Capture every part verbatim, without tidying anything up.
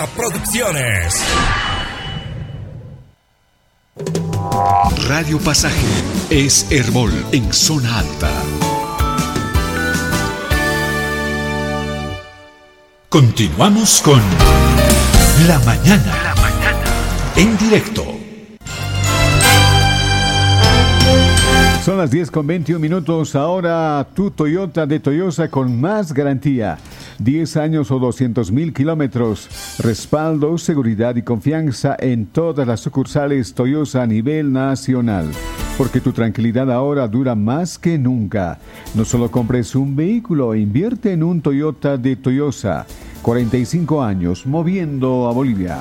Producciones. Radio Pasaje es Hermol en zona alta. Continuamos con La Mañana, La Mañana en directo. Son las diez con veintiún minutos. Ahora tu Toyota de Toyosa con más garantía. diez años o doscientos mil kilómetros. Respaldo, seguridad y confianza en todas las sucursales Toyosa a nivel nacional. Porque tu tranquilidad ahora dura más que nunca. No solo compres un vehículo, invierte en un Toyota de Toyosa. cuarenta y cinco años moviendo a Bolivia.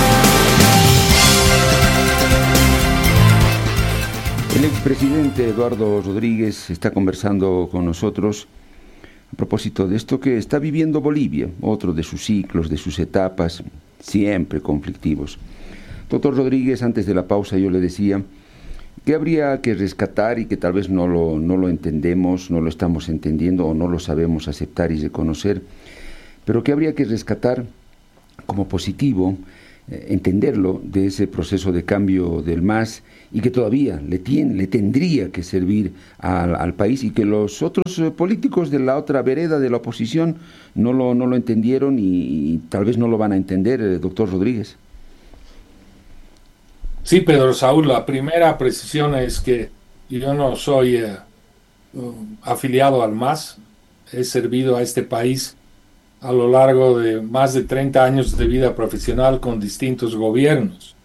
El expresidente Eduardo Rodríguez está conversando con nosotros a propósito de esto que está viviendo Bolivia, otro de sus ciclos, de sus etapas, siempre conflictivos. Doctor Rodríguez, antes de la pausa yo le decía que habría que rescatar y que tal vez no lo, no lo entendemos, no lo estamos entendiendo o no lo sabemos aceptar y reconocer, pero que habría que rescatar como positivo, eh, entenderlo de ese proceso de cambio del M A S y que todavía le, tiene, le tendría que servir al, al país y que los otros eh, políticos de la otra vereda de la oposición no lo, no lo entendieron y, y tal vez no lo van a entender, eh, doctor Rodríguez. Sí, Pedro Saúl, la primera precisión es que yo no soy eh, afiliado al M A S, he servido a este país a lo largo de más de treinta años de vida profesional con distintos gobiernos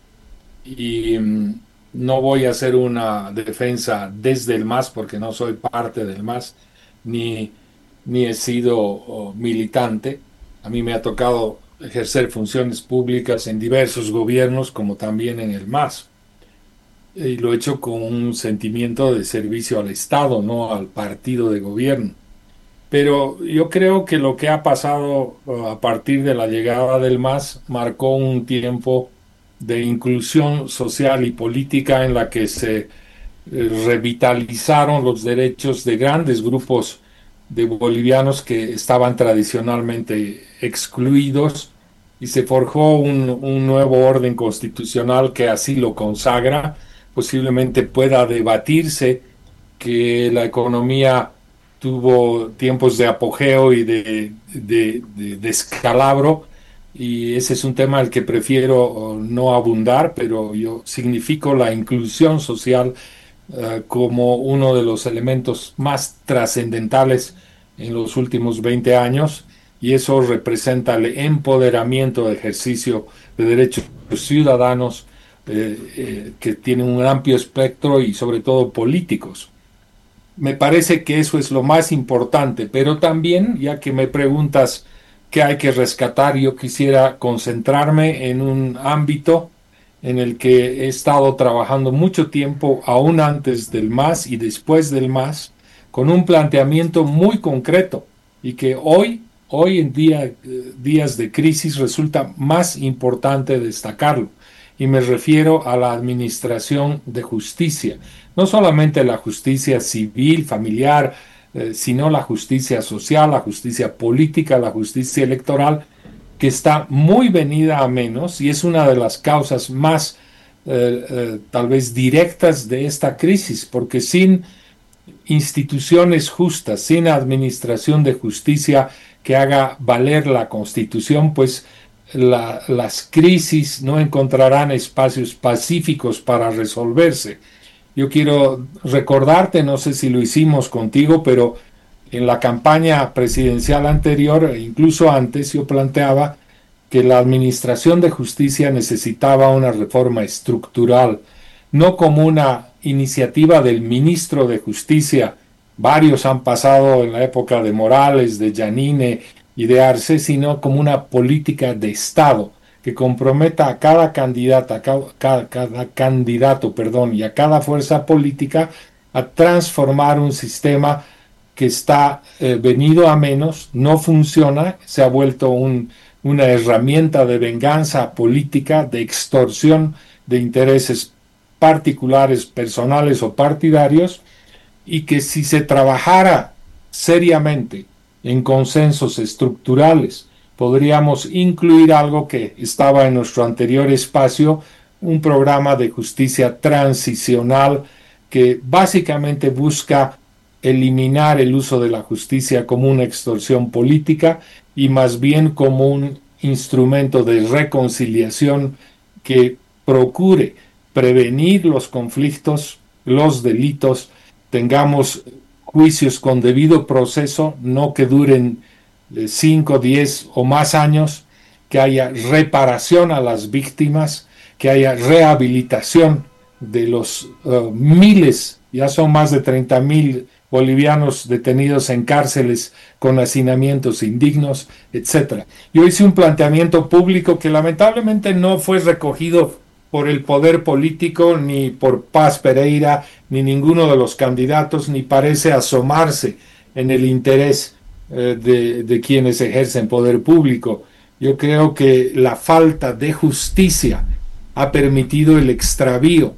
y mm, no voy a hacer una defensa desde el M A S porque no soy parte del M A S ni, ni he sido oh, militante. A mí me ha tocado ejercer funciones públicas en diversos gobiernos como también en el M A S y lo he hecho con un sentimiento de servicio al Estado, no al partido de gobierno. Pero yo creo que lo que ha pasado a partir de la llegada del M A S marcó un tiempo de inclusión social y política en la que se revitalizaron los derechos de grandes grupos de bolivianos que estaban tradicionalmente excluidos y se forjó un, un nuevo orden constitucional que así lo consagra. Posiblemente pueda debatirse que la economía tuvo tiempos de apogeo y de, de, de descalabro, y ese es un tema al que prefiero no abundar, pero yo significo la inclusión social uh, como uno de los elementos más trascendentales en los últimos veinte años, y eso representa el empoderamiento de ejercicio de derechos ciudadanos eh, eh, que tienen un amplio espectro y sobre todo políticos. Me parece que eso es lo más importante, pero también, ya que me preguntas qué hay que rescatar, yo quisiera concentrarme en un ámbito en el que he estado trabajando mucho tiempo, aún antes del M A S y después del M A S, con un planteamiento muy concreto y que hoy, hoy en día, días de crisis resulta más importante destacarlo. Y me refiero a la administración de justicia. No solamente la justicia civil, familiar, eh, sino la justicia social, la justicia política, la justicia electoral, que está muy venida a menos y es una de las causas más, eh, eh, tal vez, directas de esta crisis, porque sin instituciones justas, sin administración de justicia que haga valer la Constitución, pues La, las crisis no encontrarán espacios pacíficos para resolverse. Yo quiero recordarte, no sé si lo hicimos contigo, pero en la campaña presidencial anterior, e incluso antes, yo planteaba que la administración de justicia necesitaba una reforma estructural, no como una iniciativa del ministro de Justicia. Varios han pasado en la época de Morales, de Yanine y de Arce, sino como una política de Estado que comprometa a cada candidata, a cada, cada, cada candidato, perdón, y a cada fuerza política a transformar un sistema que está eh, venido a menos, no funciona, se ha vuelto un, una herramienta de venganza política, de extorsión de intereses particulares, personales o partidarios, y que si se trabajara seriamente en consensos estructurales podríamos incluir algo que estaba en nuestro anterior espacio, un programa de justicia transicional que básicamente busca eliminar el uso de la justicia como una extorsión política y más bien como un instrumento de reconciliación que procure prevenir los conflictos, los delitos, tengamos juicios con debido proceso, no que duren cinco, diez o más años, que haya reparación a las víctimas, que haya rehabilitación de los uh, miles, ya son más de treinta mil bolivianos detenidos en cárceles con hacinamientos indignos, etcétera. Yo hice un planteamiento público que lamentablemente no fue recogido por el poder político, ni por Paz Pereira, ni ninguno de los candidatos, ni parece asomarse en el interés eh, de, de quienes ejercen poder público. Yo creo que la falta de justicia ha permitido el extravío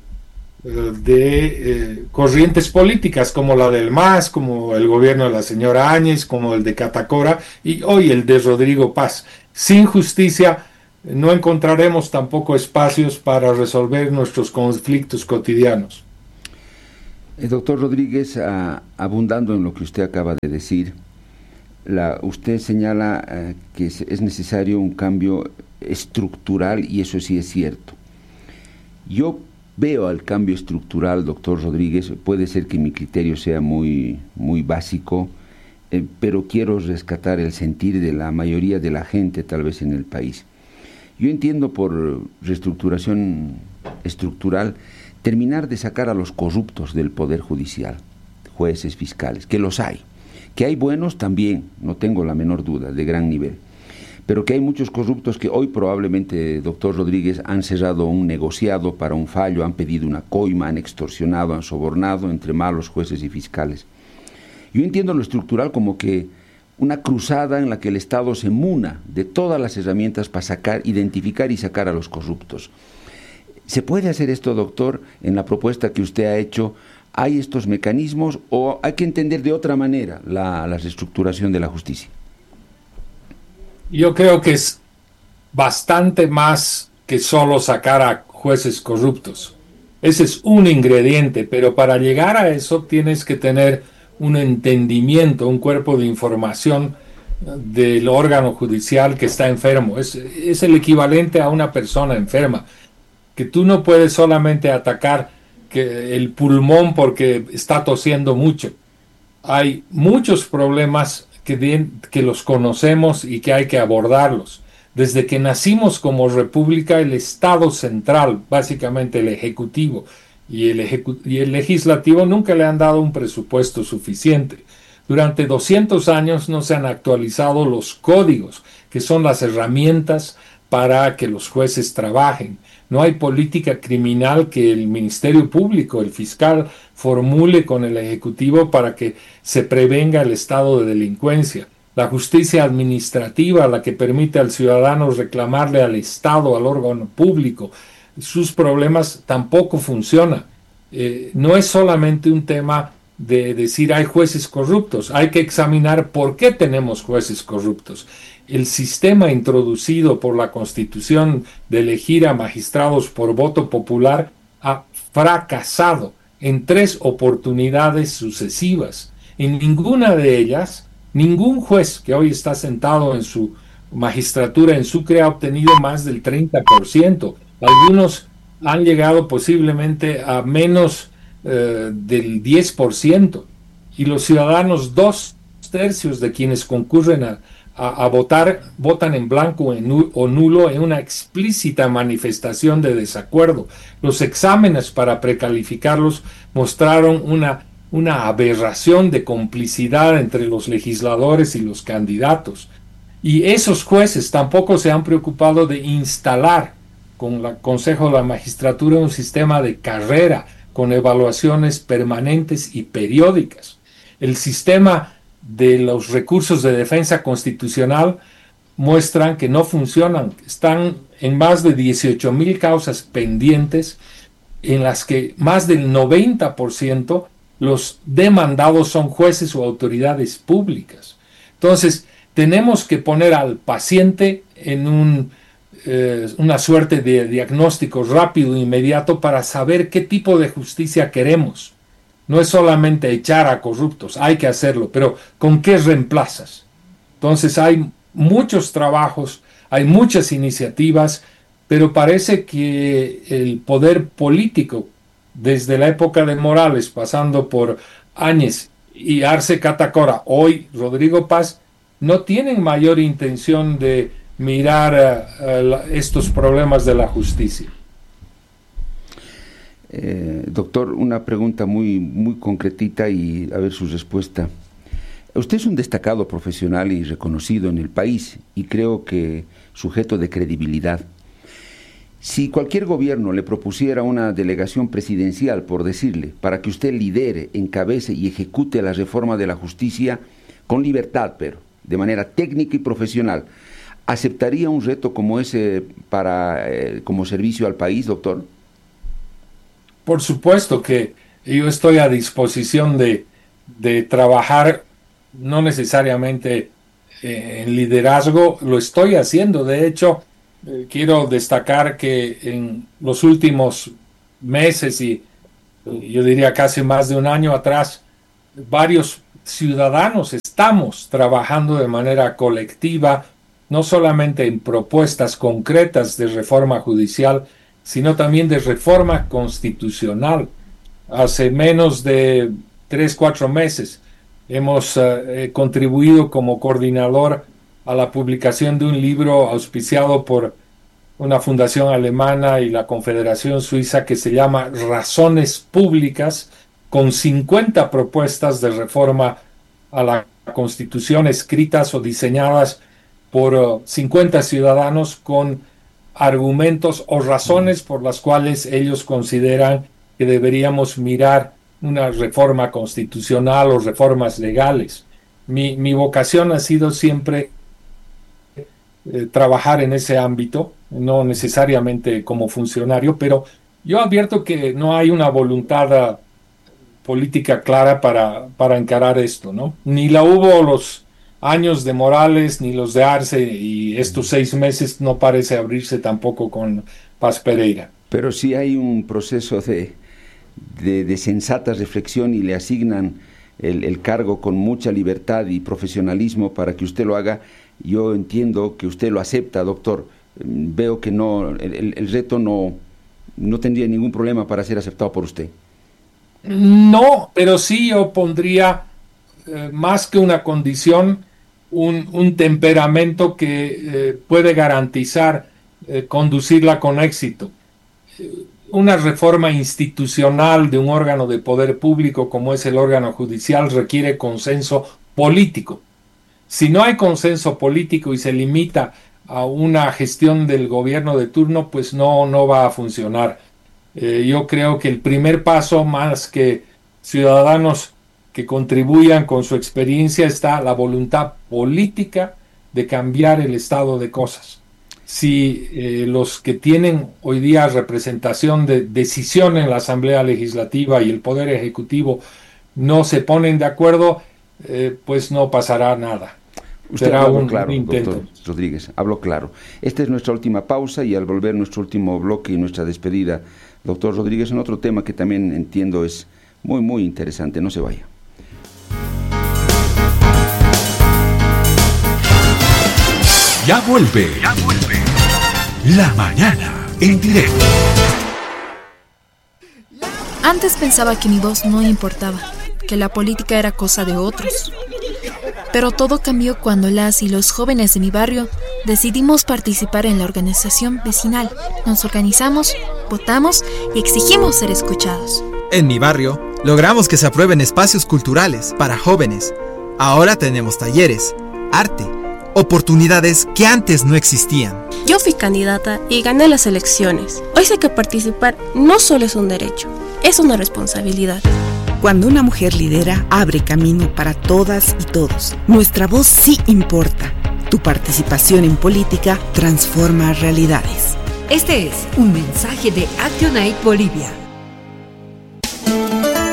de eh, corrientes políticas como la del M A S, como el gobierno de la señora Áñez, como el de Catacora y hoy el de Rodrigo Paz. Sin justicia no encontraremos tampoco espacios para resolver nuestros conflictos cotidianos. Eh, doctor Rodríguez, ah, abundando en lo que usted acaba de decir, la, usted señala eh, que es, es necesario un cambio estructural y eso sí es cierto. Yo veo al cambio estructural, doctor Rodríguez, puede ser que mi criterio sea muy, muy básico, eh, pero quiero rescatar el sentir de la mayoría de la gente tal vez en el país. Yo entiendo por reestructuración estructural terminar de sacar a los corruptos del Poder Judicial, jueces, fiscales, que los hay, que hay buenos también, no tengo la menor duda, de gran nivel, pero que hay muchos corruptos que hoy probablemente, doctor Rodríguez, han cerrado un negociado para un fallo, han pedido una coima, han extorsionado, han sobornado entre malos jueces y fiscales. Yo entiendo lo estructural como que una cruzada en la que el Estado se muna de todas las herramientas para sacar, identificar y sacar a los corruptos. ¿Se puede hacer esto, doctor, en la propuesta que usted ha hecho? ¿Hay estos mecanismos o hay que entender de otra manera la, la reestructuración de la justicia? Yo creo que es bastante más que solo sacar a jueces corruptos. Ese es un ingrediente, pero para llegar a eso tienes que tener un entendimiento, un cuerpo de información del órgano judicial que está enfermo. Es, es el equivalente a una persona enferma, que tú no puedes solamente atacar que el pulmón porque está tosiendo mucho. Hay muchos problemas que, de, que los conocemos y que hay que abordarlos. Desde que nacimos como república, el Estado central, básicamente el Ejecutivo, y el, ejecu y el Legislativo nunca le han dado un presupuesto suficiente. Durante doscientos años no se han actualizado los códigos, que son las herramientas para que los jueces trabajen. No hay política criminal que el Ministerio Público, el fiscal, formule con el Ejecutivo para que se prevenga el estado de delincuencia. La justicia administrativa, la que permite al ciudadano reclamarle al Estado, al órgano público, sus problemas, tampoco funciona. Eh, no es solamente un tema de decir hay jueces corruptos, hay que examinar por qué tenemos jueces corruptos. El sistema introducido por la Constitución de elegir a magistrados por voto popular ha fracasado en tres oportunidades sucesivas. En ninguna de ellas, ningún juez que hoy está sentado en su magistratura en Sucre ha obtenido más del treinta por ciento. Algunos han llegado posiblemente a menos eh, del diez por ciento. Y los ciudadanos, dos tercios de quienes concurren a, a, a votar, votan en blanco en, o nulo en una explícita manifestación de desacuerdo. Los exámenes para precalificarlos mostraron una, una aberración de complicidad entre los legisladores y los candidatos. Y esos jueces tampoco se han preocupado de instalar con el Consejo de la Magistratura un sistema de carrera con evaluaciones permanentes y periódicas. El sistema de los recursos de defensa constitucional muestran que no funcionan. Están en más de dieciocho mil causas pendientes en las que más del noventa por ciento los demandados son jueces o autoridades públicas. Entonces, tenemos que poner al paciente en un, eh, una suerte de diagnóstico rápido e inmediato para saber qué tipo de justicia queremos. No es solamente echar a corruptos, hay que hacerlo, pero ¿con qué reemplazas? Entonces hay muchos trabajos, hay muchas iniciativas, pero parece que el poder político, desde la época de Morales, pasando por Áñez y Arce Catacora, hoy Rodrigo Paz, no tienen mayor intención de mirar uh, uh, estos problemas de la justicia. Eh, doctor, una pregunta muy, muy concretita y a ver su respuesta. Usted es un destacado profesional y reconocido en el país y creo que sujeto de credibilidad. Si cualquier gobierno le propusiera una delegación presidencial, por decirle, para que usted lidere, encabece y ejecute la reforma de la justicia con libertad, pero de manera técnica y profesional, ¿aceptaría un reto como ese para eh, como servicio al país, doctor? Por supuesto que yo estoy a disposición de, de trabajar, no necesariamente eh, en liderazgo, lo estoy haciendo. De hecho, eh, quiero destacar que en los últimos meses y yo diría casi más de un año atrás, varios ciudadanos estamos trabajando de manera colectiva, no solamente en propuestas concretas de reforma judicial, sino también de reforma constitucional. Hace menos de tres, cuatro meses hemos eh, contribuido como coordinador a la publicación de un libro auspiciado por una fundación alemana y la Confederación Suiza que se llama Razones Públicas, con cincuenta propuestas de reforma a la Constitución escritas o diseñadas por uh, cincuenta ciudadanos con argumentos o razones por las cuales ellos consideran que deberíamos mirar una reforma constitucional o reformas legales. Mi, mi vocación ha sido siempre eh, trabajar en ese ámbito, no necesariamente como funcionario, pero yo advierto que no hay una voluntad uh, política clara para, para encarar esto, ¿no? Ni la hubo los años de Morales, ni los de Arce, y estos seis meses no parece abrirse tampoco con Paz Pereira. Pero sí hay un proceso de, de, de sensata reflexión y le asignan el, el cargo con mucha libertad y profesionalismo para que usted lo haga. Yo entiendo que usted lo acepta, doctor. Veo que no, el, el reto no, no tendría ningún problema para ser aceptado por usted. No, pero sí yo pondría eh, más que una condición, un, un temperamento que eh, puede garantizar eh, conducirla con éxito. Eh, una reforma institucional de un órgano de poder público como es el órgano judicial requiere consenso político. Si no hay consenso político y se limita a una gestión del gobierno de turno, pues no, no va a funcionar. Eh, yo creo que el primer paso, más que ciudadanos que contribuyan con su experiencia, está la voluntad política de cambiar el estado de cosas. Si eh, los que tienen hoy día representación de decisión en la Asamblea Legislativa y el Poder Ejecutivo no se ponen de acuerdo, eh, pues no pasará nada. Usted Será habló un, claro, un intento. doctor Rodríguez, habló claro. Esta es nuestra última pausa y al volver nuestro último bloque y nuestra despedida, doctor Rodríguez, en otro tema que también entiendo es muy, muy interesante. No se vaya. Ya vuelve. Ya vuelve. La mañana en directo. Antes pensaba que mi voz no importaba, que la política era cosa de otros. Pero todo cambió cuando las y los jóvenes de mi barrio decidimos participar en la organización vecinal. Nos organizamos, votamos y exigimos ser escuchados. En mi barrio, logramos que se aprueben espacios culturales para jóvenes. Ahora tenemos talleres, arte, oportunidades que antes no existían. Yo fui candidata y gané las elecciones. Hoy sé que participar no solo es un derecho, es una responsabilidad. Cuando una mujer lidera, abre camino para todas y todos. Nuestra voz sí importa. Tu participación en política transforma realidades. Este es un mensaje de Actionaid Bolivia.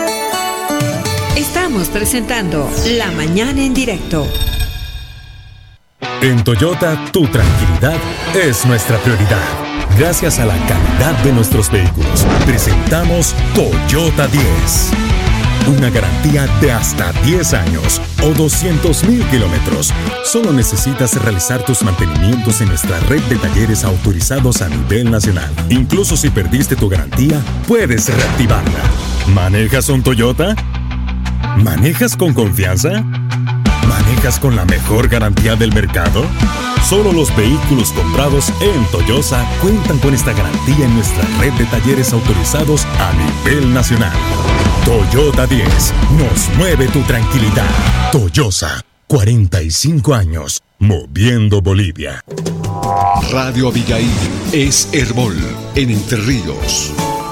Estamos presentando La Mañana en Directo. En Toyota, tu tranquilidad es nuestra prioridad. Gracias a la calidad de nuestros vehículos, presentamos Toyota diez. Una garantía de hasta diez años o doscientos mil kilómetros. Solo necesitas realizar tus mantenimientos en nuestra red de talleres autorizados a nivel nacional. Incluso si perdiste tu garantía, puedes reactivarla. ¿Manejas un Toyota? ¿Manejas con confianza? ¿Manejas con la mejor garantía del mercado? Solo los vehículos comprados en Toyosa cuentan con esta garantía en nuestra red de talleres autorizados a nivel nacional. Toyota diez nos mueve tu tranquilidad. Toyosa, cuarenta y cinco años, moviendo Bolivia. Radio Abigail es Herbol en Entre Ríos.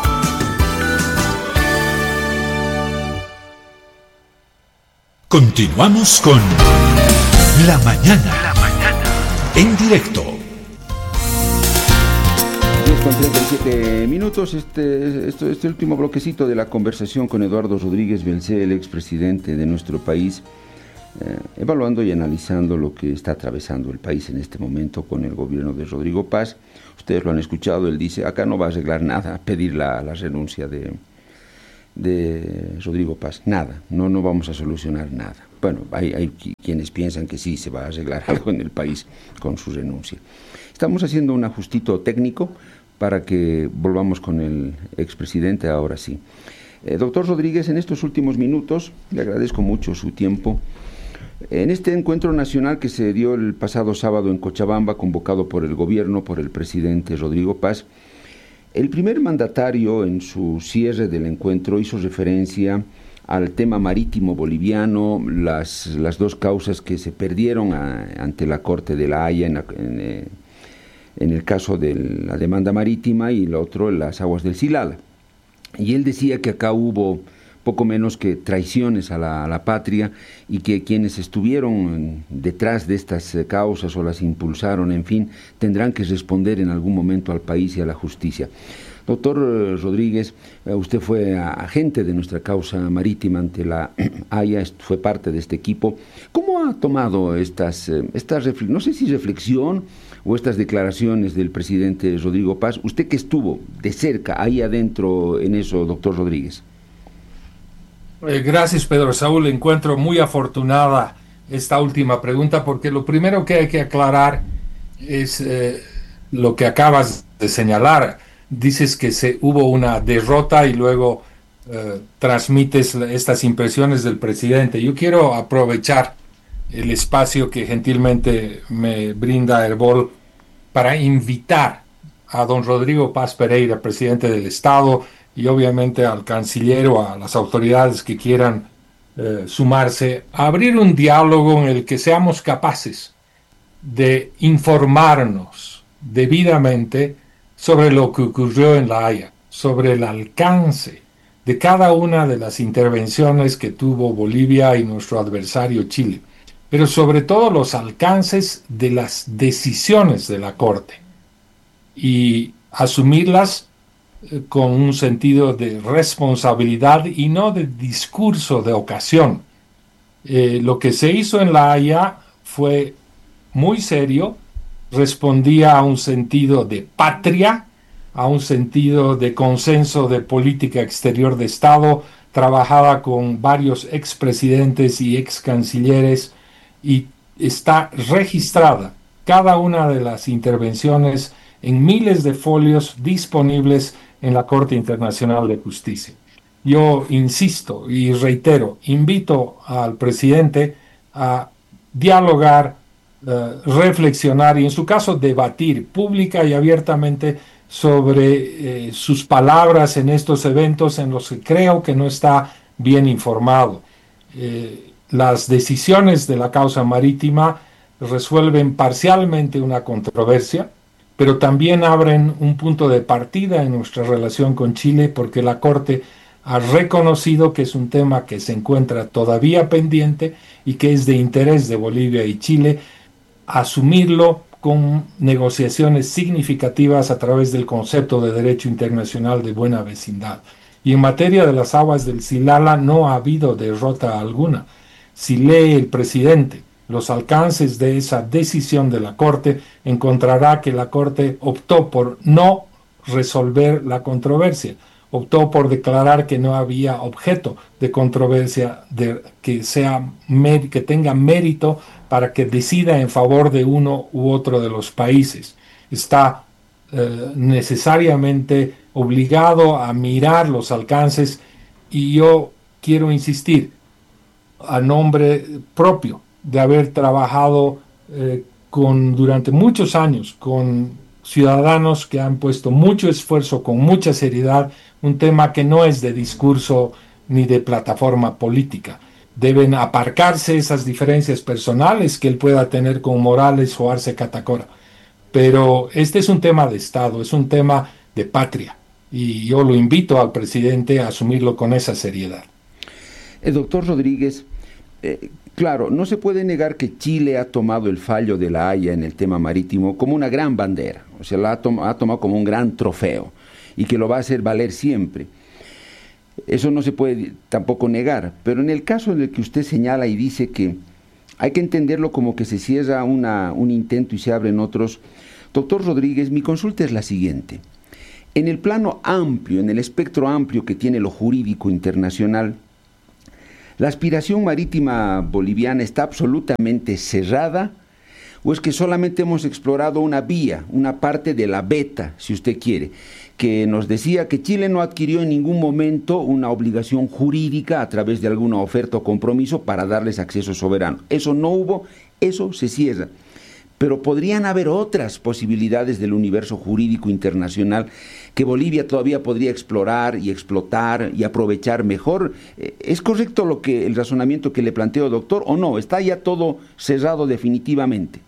Continuamos con La Mañana, La Mañana en directo. diez con treinta y siete minutos, este, este, este último bloquecito de la conversación con Eduardo Rodríguez Belcé, el expresidente de nuestro país, eh, evaluando y analizando lo que está atravesando el país en este momento con el gobierno de Rodrigo Paz. Ustedes lo han escuchado, él dice, acá no va a arreglar nada, pedir la, la renuncia de... de Rodrigo Paz, nada, no, no vamos a solucionar nada. Bueno, hay, hay quienes piensan que sí se va a arreglar algo en el país con su renuncia. Estamos haciendo un ajustito técnico para que volvamos con el expresidente ahora sí. Eh, doctor Rodríguez, en estos últimos minutos, le agradezco mucho su tiempo. En este encuentro nacional que se dio el pasado sábado en Cochabamba, convocado por el gobierno, por el presidente Rodrigo Paz, el primer mandatario en su cierre del encuentro hizo referencia al tema marítimo boliviano, las, las dos causas que se perdieron a, ante la Corte de la Haya en, la, en, eh, en el caso de la demanda marítima y el otro en las aguas del Silala. Y él decía que acá hubo poco menos que traiciones a la, a la patria y que quienes estuvieron detrás de estas causas o las impulsaron, en fin, tendrán que responder en algún momento al país y a la justicia. Doctor Rodríguez, usted fue agente de nuestra causa marítima ante la Haya, fue parte de este equipo. ¿Cómo ha tomado estas, estas no sé si reflexión o estas declaraciones del presidente Rodrigo Paz? Usted que estuvo de cerca, ahí adentro en eso, doctor Rodríguez. Eh, gracias, Pedro Saúl. Encuentro muy afortunada esta última pregunta porque lo primero que hay que aclarar es eh, lo que acabas de señalar. Dices que se hubo una derrota y luego eh, transmites estas impresiones del presidente. Yo quiero aprovechar el espacio que gentilmente me brinda Herbol para invitar a don Rodrigo Paz Pereira, presidente del Estado, y obviamente al canciller o a las autoridades que quieran eh, sumarse, a abrir un diálogo en el que seamos capaces de informarnos debidamente sobre lo que ocurrió en La Haya, sobre el alcance de cada una de las intervenciones que tuvo Bolivia y nuestro adversario Chile, pero sobre todo los alcances de las decisiones de la Corte y asumirlas con un sentido de responsabilidad y no de discurso de ocasión. Eh, lo que se hizo en La Haya fue muy serio, respondía a un sentido de patria, a un sentido de consenso de política exterior de Estado, trabajaba con varios expresidentes y excancilleres y está registrada cada una de las intervenciones en miles de folios disponibles en la Corte Internacional de Justicia. Yo insisto y reitero, invito al presidente a dialogar, Uh, reflexionar y en su caso debatir pública y abiertamente sobre eh, sus palabras en estos eventos en los que creo que no está bien informado. Eh, las decisiones de la causa marítima resuelven parcialmente una controversia, pero también abren un punto de partida en nuestra relación con Chile porque la Corte ha reconocido que es un tema que se encuentra todavía pendiente y que es de interés de Bolivia y Chile asumirlo con negociaciones significativas a través del concepto de derecho internacional de buena vecindad. Y en materia de las aguas del Silala no ha habido derrota alguna. Si lee el presidente los alcances de esa decisión de la Corte, encontrará que la Corte optó por no resolver la controversia, optó por declarar que no había objeto de controversia de, que, sea, que tenga mérito para que decida en favor de uno u otro de los países. Está eh, necesariamente obligado a mirar los alcances, y yo quiero insistir a nombre propio de haber trabajado eh, con, durante muchos años con ciudadanos que han puesto mucho esfuerzo, con mucha seriedad, un tema que no es de discurso ni de plataforma política. Deben aparcarse esas diferencias personales que él pueda tener con Morales o Arce Catacora. Pero este es un tema de Estado, es un tema de patria, y yo lo invito al presidente a asumirlo con esa seriedad. El doctor Rodríguez, eh, claro, no se puede negar que Chile ha tomado el fallo de La Haya en el tema marítimo como una gran bandera, o sea, la ha, tom- ha tomado como un gran trofeo, y que lo va a hacer valer siempre. Eso no se puede tampoco negar, pero en el caso en el que usted señala y dice que hay que entenderlo como que se cierra una, un intento y se abren otros, doctor Rodríguez, mi consulta es la siguiente. En el plano amplio, en el espectro amplio que tiene lo jurídico internacional, ¿la aspiración marítima boliviana está absolutamente cerrada? ¿O es que solamente hemos explorado una vía, una parte de la beta, si usted quiere, que nos decía que Chile no adquirió en ningún momento una obligación jurídica a través de alguna oferta o compromiso para darles acceso soberano? Eso no hubo, eso se cierra. Pero podrían haber otras posibilidades del universo jurídico internacional que Bolivia todavía podría explorar y explotar y aprovechar mejor. ¿Es correcto lo que el razonamiento que le planteo, doctor, o no? ¿Está ya todo cerrado definitivamente?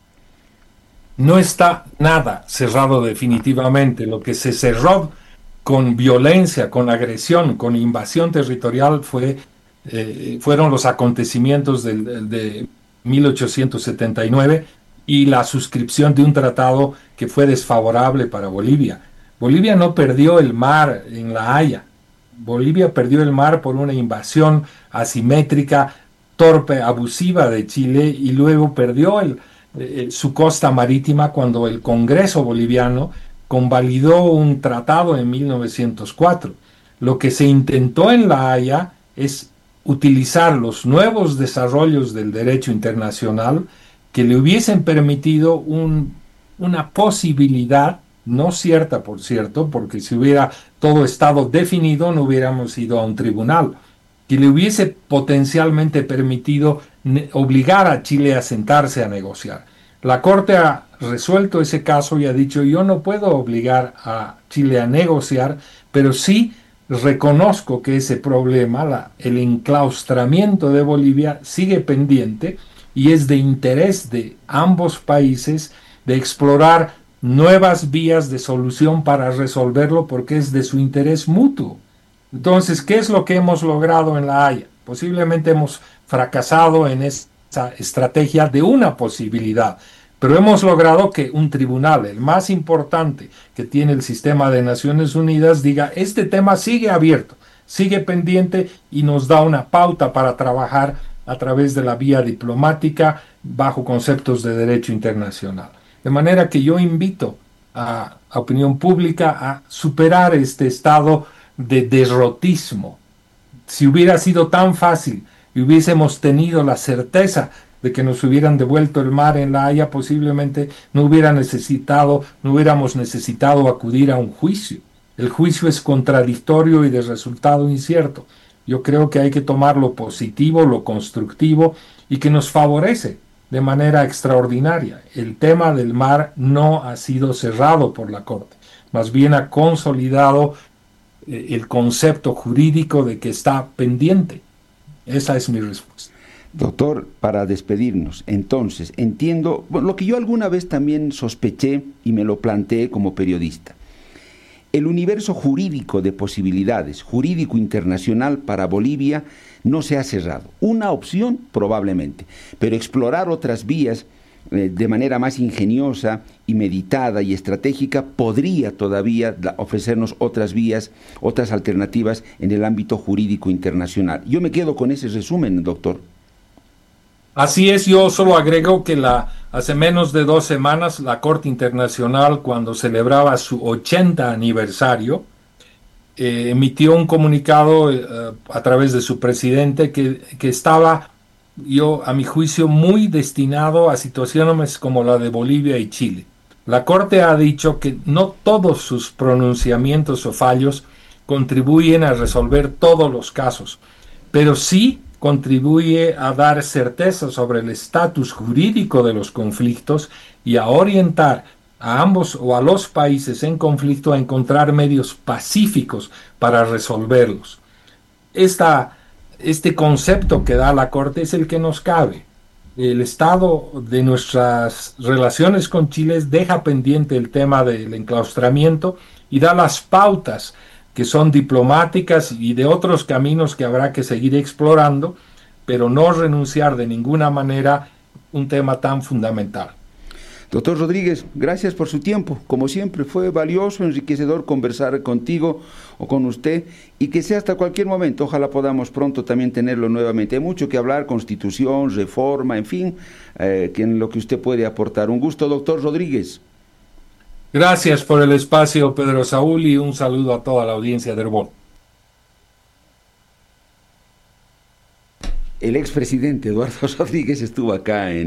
No está nada cerrado definitivamente. Lo que se cerró con violencia, con agresión, con invasión territorial fue, eh, fueron los acontecimientos del, de mil ochocientos setenta y nueve y la suscripción de un tratado que fue desfavorable para Bolivia. Bolivia no perdió el mar en La Haya. Bolivia perdió el mar por una invasión asimétrica, torpe, abusiva de Chile, y luego perdió el, eh, su costa marítima cuando el Congreso boliviano convalidó un tratado en mil novecientos cuatro. Lo que se intentó en La Haya es utilizar los nuevos desarrollos del derecho internacional que le hubiesen permitido un, una posibilidad, no cierta por cierto, porque si hubiera todo estado definido no hubiéramos ido a un tribunal, que le hubiese potencialmente permitido ne- obligar a Chile a sentarse a negociar. La Corte ha resuelto ese caso y ha dicho: yo no puedo obligar a Chile a negociar, pero sí reconozco que ese problema, la, el enclaustramiento de Bolivia, sigue pendiente, y es de interés de ambos países de explorar nuevas vías de solución para resolverlo, porque es de su interés mutuo. Entonces, ¿qué es lo que hemos logrado en La Haya? Posiblemente hemos fracasado en esa estrategia de una posibilidad, pero hemos logrado que un tribunal, el más importante que tiene el sistema de Naciones Unidas, diga: este tema sigue abierto, sigue pendiente, y nos da una pauta para trabajar a través de la vía diplomática bajo conceptos de derecho internacional. De manera que yo invito a la opinión pública a superar este estado de derrotismo. Si hubiera sido tan fácil y hubiésemos tenido la certeza de que nos hubieran devuelto el mar en La Haya, posiblemente no hubiera necesitado, no hubiéramos necesitado acudir a un juicio. El juicio es contradictorio y de resultado incierto. Yo creo que hay que tomar lo positivo, lo constructivo, y que nos favorece de manera extraordinaria. El tema del mar no ha sido cerrado por la Corte, más bien ha consolidado eh, el concepto jurídico de que está pendiente. Esa es mi respuesta. Doctor, para despedirnos, entonces, entiendo, bueno, lo que yo alguna vez también sospeché y me lo planteé como periodista. El universo jurídico de posibilidades, jurídico internacional para Bolivia, no se ha cerrado. Una opción probablemente, pero explorar otras vías eh, de manera más ingeniosa y meditada y estratégica podría todavía da, ofrecernos otras vías, otras alternativas en el ámbito jurídico internacional. Yo me quedo con ese resumen, doctor. Así es, yo solo agrego que la, hace menos de dos semanas la Corte Internacional, cuando celebraba su ochenta aniversario, eh, emitió un comunicado eh, a través de su presidente que, que estaba, yo a mi juicio, muy destinado a situaciones como la de Bolivia y Chile. La Corte ha dicho que no todos sus pronunciamientos o fallos contribuyen a resolver todos los casos, pero sí contribuye a dar certeza sobre el estatus jurídico de los conflictos y a orientar a ambos o a los países en conflicto a encontrar medios pacíficos para resolverlos. Esta, este concepto que da la Corte es el que nos cabe. El estado de nuestras relaciones con Chile deja pendiente el tema del enclaustramiento y da las pautas que son diplomáticas y de otros caminos que habrá que seguir explorando, pero no renunciar de ninguna manera a un tema tan fundamental. Doctor Rodríguez, gracias por su tiempo. Como siempre, fue valioso, enriquecedor conversar contigo o con usted, y que sea hasta cualquier momento. Ojalá podamos pronto también tenerlo nuevamente. Hay mucho que hablar, constitución, reforma, en fin, eh, que en lo que usted puede aportar. Un gusto, doctor Rodríguez. Gracias por el espacio, Pedro Saúl, y un saludo a toda la audiencia de Herbol. El expresidente Eduardo Rodríguez estuvo acá en